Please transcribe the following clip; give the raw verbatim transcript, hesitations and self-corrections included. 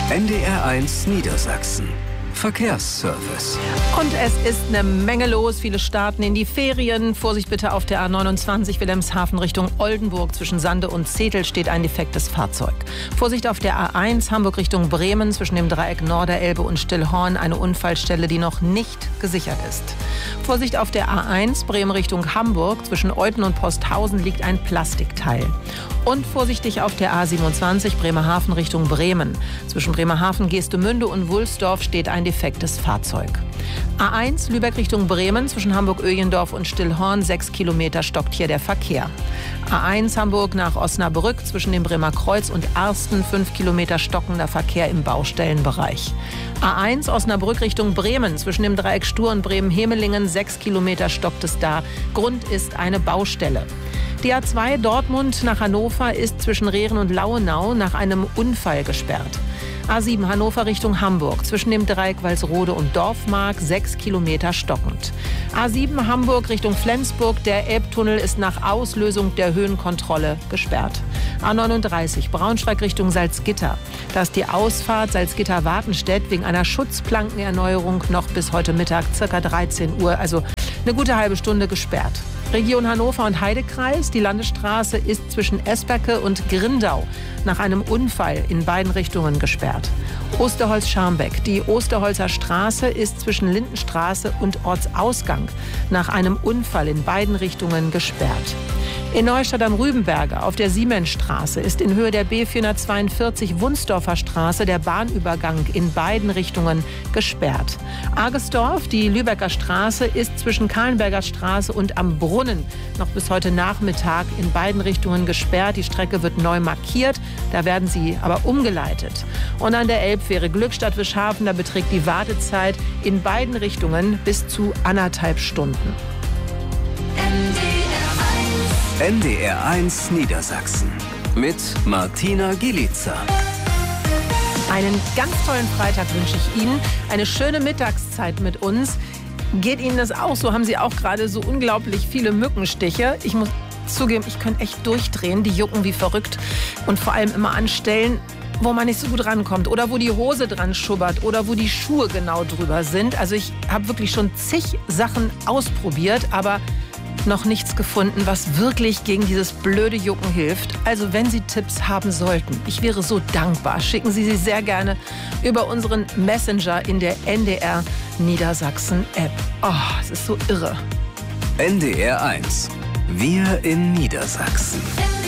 N D R eins Niedersachsen. Verkehrsservice. Und es ist eine Menge los. Viele starten in die Ferien. Vorsicht bitte auf der A neunundzwanzig Wilhelmshaven Richtung Oldenburg. Zwischen Sande und Zetel steht ein defektes Fahrzeug. Vorsicht auf der A eins Hamburg Richtung Bremen. Zwischen dem Dreieck Norderelbe und Stillhorn eine Unfallstelle, die noch nicht gesichert ist. Vorsicht auf der A eins Bremen Richtung Hamburg. Zwischen Euthen und Posthausen liegt ein Plastikteil. Und vorsichtig auf der A siebenundzwanzig Bremerhaven Richtung Bremen. Zwischen Bremerhaven, Geestemünde und Wulsdorf steht ein defektes Fahrzeug. A eins Lübeck Richtung Bremen. Zwischen Hamburg-Öjendorf und Stillhorn sechs Kilometer stockt hier der Verkehr. A eins Hamburg nach Osnabrück. Zwischen dem Bremer Kreuz und Arsten fünf Kilometer stockender Verkehr im Baustellenbereich. A eins Osnabrück Richtung Bremen. Zwischen dem Dreieck Stur und Bremen-Hemelingen sechs Kilometer stockt es da. Grund ist eine Baustelle. Die A zwei Dortmund nach Hannover ist zwischen Rehren und Lauenau nach einem Unfall gesperrt. A sieben Hannover Richtung Hamburg. Zwischen dem Dreieck Walsrode und Dorfmark sechs Kilometer stockend. A sieben Hamburg Richtung Flensburg. Der Elbtunnel ist nach Auslösung der Höhenkontrolle gesperrt. A neununddreißig Braunschweig Richtung Salzgitter. Da ist die Ausfahrt Salzgitter-Wartenstedt wegen einer Schutzplankenerneuerung noch bis heute Mittag, circa dreizehn Uhr, also eine gute halbe Stunde gesperrt. Region Hannover und Heidekreis. Die Landesstraße ist zwischen Esperke und Grindau nach einem Unfall in beiden Richtungen gesperrt. Osterholz-Scharmbeck. Die Osterholzer Straße ist zwischen Lindenstraße und Ortsausgang nach einem Unfall in beiden Richtungen gesperrt. In Neustadt am Rübenberge auf der Siemensstraße ist in Höhe der B vierhundertzweiundvierzig Wunsdorfer Straße der Bahnübergang in beiden Richtungen gesperrt. Argesdorf, die Lübecker Straße, ist zwischen Kahlenberger Straße und am Brunnen noch bis heute Nachmittag in beiden Richtungen gesperrt. Die Strecke wird neu markiert, da werden sie aber umgeleitet. Und an der Elbfähre Glückstadt-Wischhafen, da beträgt die Wartezeit in beiden Richtungen bis zu anderthalb Stunden. N D R eins Niedersachsen mit Martina Gielica. Einen ganz tollen Freitag wünsche ich Ihnen. Eine schöne Mittagszeit mit uns. Geht Ihnen das auch so? Haben Sie auch gerade so unglaublich viele Mückenstiche? Ich muss zugeben, ich könnte echt durchdrehen. Die jucken wie verrückt. Und vor allem immer an Stellen, wo man nicht so gut rankommt. Oder wo die Hose dran schubbert. Oder wo die Schuhe genau drüber sind. Also ich habe wirklich schon zig Sachen ausprobiert. Aber noch nichts gefunden, was wirklich gegen dieses blöde Jucken hilft. Also wenn Sie Tipps haben sollten, ich wäre so dankbar. Schicken Sie sie sehr gerne über unseren Messenger in der N D R Niedersachsen App. Oh, es ist so irre. N D R eins. Wir in Niedersachsen.